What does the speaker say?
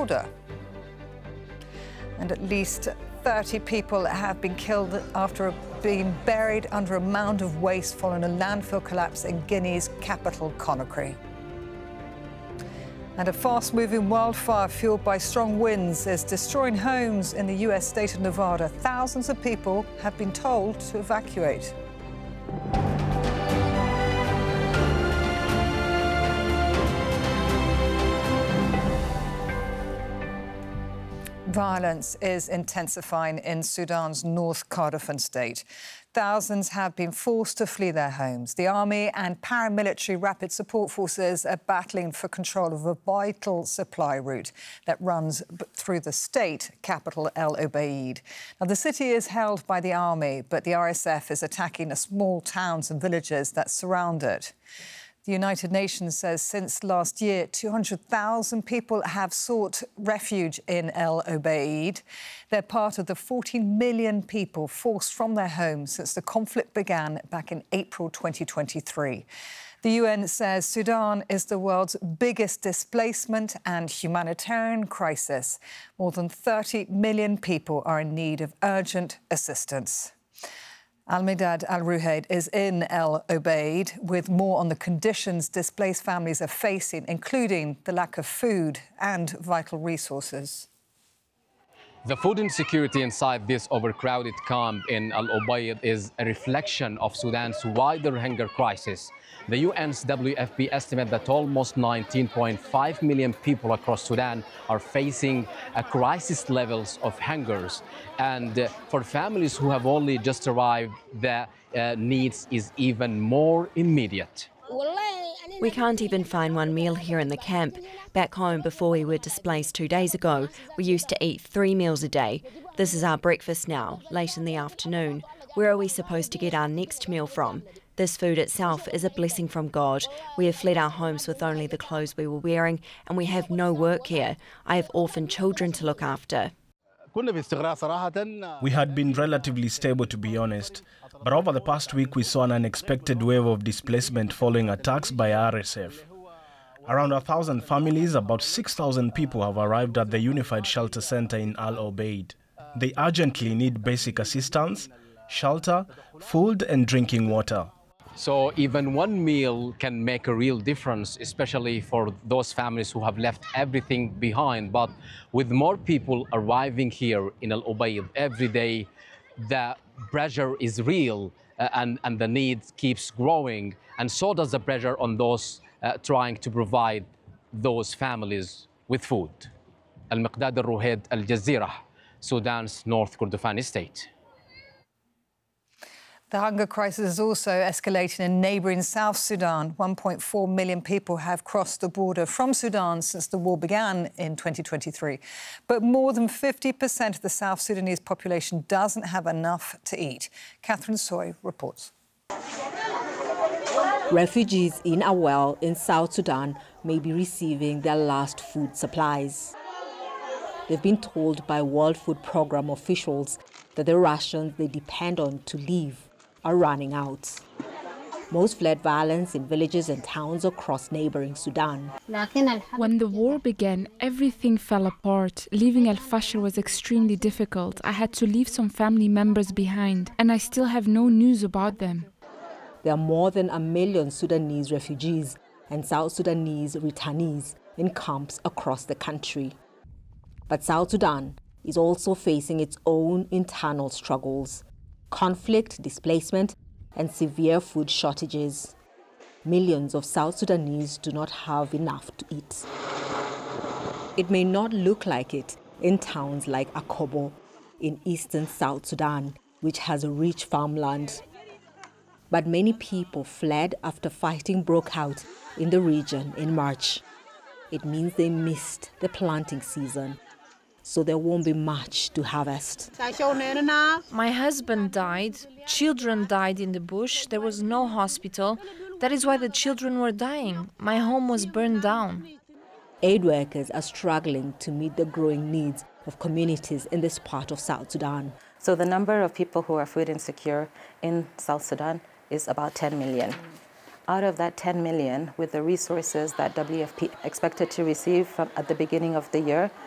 border. And at least 30 people have been killed after being buried under a mound of waste following a landfill collapse in Guinea's capital, Conakry. And a fast-moving wildfire fueled by strong winds is destroying homes in the US state of Nevada. Thousands of people have been told to evacuate. Violence is intensifying in Sudan's North Kordofan state. Thousands have been forced to flee their homes. The army and paramilitary rapid support forces are battling for control of a vital supply route that runs through the state capital, El Obeid. Now, the city is held by the army, but the RSF is attacking the small towns and villages that surround it. The United Nations says since last year, 200,000 people have sought refuge in El Obeid. They're part of the 14 million people forced from their homes since the conflict began back in April 2023. The UN says Sudan is the world's biggest displacement and humanitarian crisis. More than 30 million people are in need of urgent assistance. Al-Medad Al-Ruhaid is in El Obeid with more on the conditions displaced families are facing, including the lack of food and vital resources. The food insecurity inside this overcrowded camp in Al Obeid is a reflection of Sudan's wider hunger crisis. The UN's WFP estimate that almost 19.5 million people across Sudan are facing a crisis levels of hungers. And for families who have only just arrived, the needs is even more immediate. We can't even find one meal here in the camp. Back home, before we were displaced 2 days ago, we used to eat 3 meals a day. This is our breakfast now, late in the afternoon. Where are we supposed to get our next meal from? This food itself is a blessing from God. We have fled our homes with only the clothes we were wearing, and we have no work here. I have orphan children to look after. We had been relatively stable, to be honest. But over the past week, we saw an unexpected wave of displacement following attacks by RSF. Around 1,000 families, about 6,000 people have arrived at the Unified Shelter Center in Al Obeid. They urgently need basic assistance, shelter, food and drinking water. So even one meal can make a real difference, especially for those families who have left everything behind. But with more people arriving here in Al Obeid every day, the pressure is real and the need keeps growing. And so does the pressure on those trying to provide those families with food. Al-Medad Al-Ruhaid, Al Jazeera, Sudan's North Kordofan state. The hunger crisis is also escalating in neighbouring South Sudan. 1.4 million people have crossed the border from Sudan since the war began in 2023. But more than 50% of the South Sudanese population doesn't have enough to eat. Catherine Soy reports. Refugees in Awel in South Sudan may be receiving their last food supplies. They've been told by World Food Programme officials that the rations they depend on to live are running out. Most fled violence in villages and towns across neighboring Sudan. When the war began, everything fell apart. Leaving Al Fashir was extremely difficult. I had to leave some family members behind, and I still have no news about them. There are more than 1 million Sudanese refugees and South Sudanese returnees in camps across the country. But South Sudan is also facing its own internal struggles. Conflict, displacement, and severe food shortages. Millions of South Sudanese do not have enough to eat. It may not look like it in towns like Akobo in eastern South Sudan, which has a rich farmland. But many people fled after fighting broke out in the region in March. It means they missed the planting season, so there won't be much to harvest. My husband died, children died in the bush, there was no hospital. That is why the children were dying. My home was burned down. Aid workers are struggling to meet the growing needs of communities in this part of South Sudan. So the number of people who are food insecure in South Sudan is about 10 million. Out of that 10 million, with the resources that WFP expected to receive at the beginning of the year,